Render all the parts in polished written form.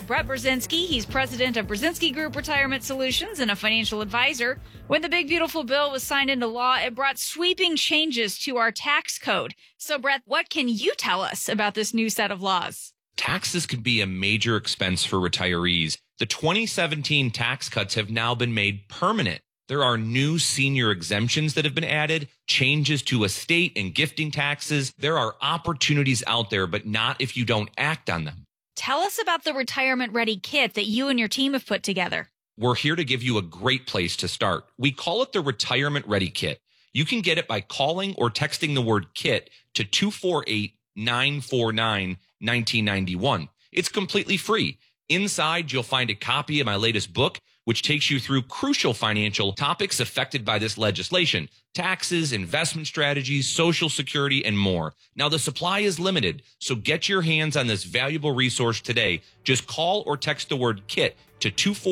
Brett Brzezinski. He's president of Brzezinski Group Retirement Solutions and a financial advisor. When the big, beautiful bill was signed into law, it brought sweeping changes to our tax code. So, Brett, what can you tell us about this new set of laws? Taxes could be a major expense for retirees. The 2017 tax cuts have now been made permanent. There are new senior exemptions that have been added, changes to estate and gifting taxes. There are opportunities out there, but not if you don't act on them. Tell us about the Retirement Ready Kit that you and your team have put together. We're here to give you a great place to start. We call it the Retirement Ready Kit. You can get it by calling or texting the word KIT to 248-949-1991. It's completely free. Inside, you'll find a copy of my latest book, which takes you through crucial financial topics affected by this legislation: taxes, investment strategies, Social Security, and more. Now, the supply is limited, so get your hands on this valuable resource today. Just call or text the word KIT to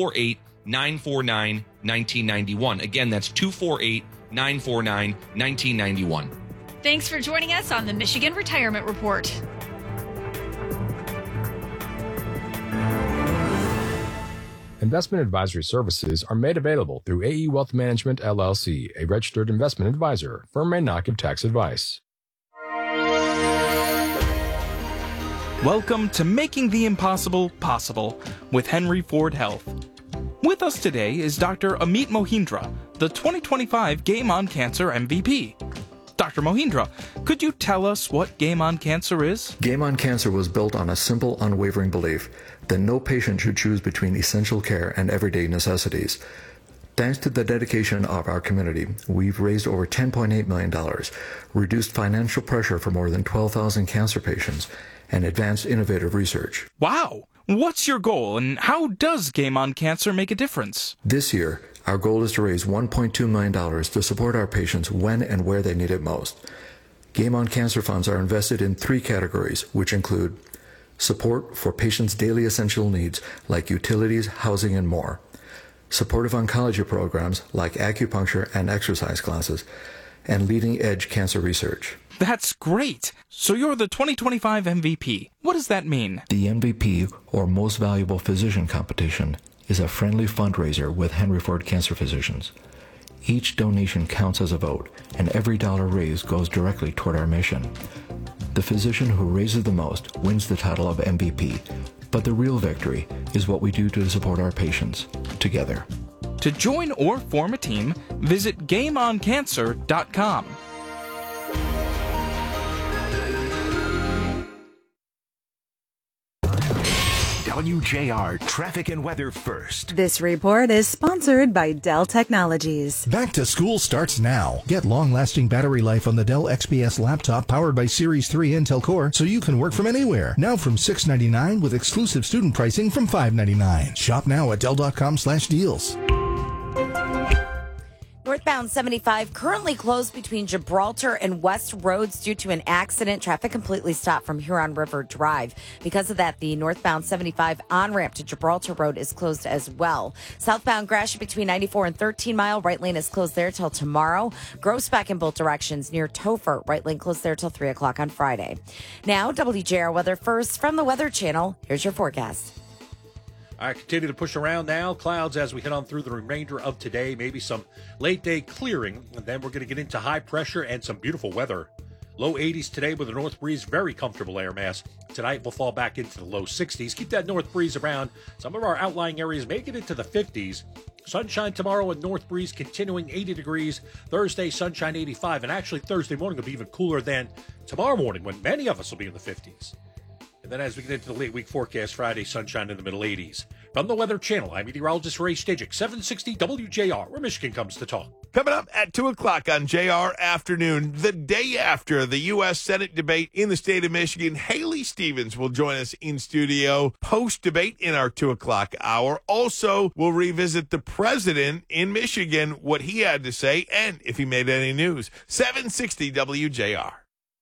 248-949-1991. Again, that's 248-949-1991. Thanks for joining us on the Michigan Retirement Report. Investment advisory services are made available through AE Wealth Management, LLC, a registered investment advisor. Firm may not give tax advice. Welcome to Making the Impossible Possible with Henry Ford Health. With us today is Dr. Amit Mohindra, the 2025 Game on Cancer MVP. Dr. Mohindra, could you tell us what Game on Cancer is? Game on Cancer was built on a simple, unwavering belief that no patient should choose between essential care and everyday necessities. Thanks to the dedication of our community, we've raised over $10.8 million, reduced financial pressure for more than 12,000 cancer patients, and advanced innovative research. Wow! What's your goal, and how does Game on Cancer make a difference? This year, our goal is to raise $1.2 million to support our patients when and where they need it most. Game on Cancer funds are invested in 3 categories, which include support for patients' daily essential needs like utilities, housing, and more, supportive oncology programs like acupuncture and exercise classes, and leading-edge cancer research. That's great! So you're the 2025 MVP. What does that mean? The MVP, or Most Valuable Physician competition, is a friendly fundraiser with Henry Ford Cancer Physicians. Each donation counts as a vote, and every dollar raised goes directly toward our mission. The physician who raises the most wins the title of MVP, but the real victory is what we do to support our patients together. To join or form a team, visit GameOnCancer.com. WJR Traffic and Weather First. This report is sponsored by Dell Technologies. Back to school starts now. Get long-lasting battery life on the Dell XPS laptop powered by Series 3 Intel Core so you can work from anywhere. Now from $699 with exclusive student pricing from $599. Shop now at Dell.com/deals. Northbound 75 currently closed between Gibraltar and West Roads due to an accident. Traffic completely stopped from Huron River Drive. Because of that, the northbound 75 on-ramp to Gibraltar Road is closed as well. Southbound Gratiot between 94 and 13 Mile. Right lane is closed there till tomorrow. Groesbeck in both directions near Topher. Right lane closed there till 3 o'clock on Friday. Now, WJR Weather First from the Weather Channel. Here's your forecast. All right, continue to push around now. Clouds as we head on through the remainder of today. Maybe some late-day clearing, and then we're going to get into high pressure and some beautiful weather. Low 80s today with a north breeze, very comfortable air mass. Tonight we'll fall back into the low 60s. Keep that north breeze around. Some of our outlying areas make it into the 50s. Sunshine tomorrow with north breeze continuing 80 degrees. Thursday, sunshine 85. And actually, Thursday morning will be even cooler than tomorrow morning when many of us will be in the 50s. And then as we get into the late week forecast, Friday, sunshine in the middle 80s. From the Weather Channel, I'm meteorologist Ray Stajic, 760 WJR, where Michigan comes to talk. Coming up at 2 o'clock on JR Afternoon, the day after the U.S. Senate debate in the state of Michigan, Haley Stevens will join us in studio post-debate in our 2 o'clock hour. Also, we'll revisit the president in Michigan, what he had to say, and if he made any news. 760 WJR.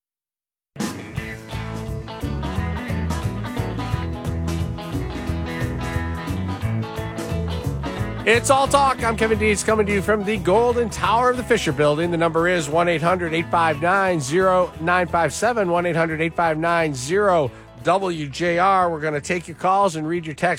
It's All Talk. I'm Kevin Dees coming to you from the Golden Tower of the Fisher Building. The number is 1-800-859-0957, 1-800-859-WJR. We're going to take your calls and read your text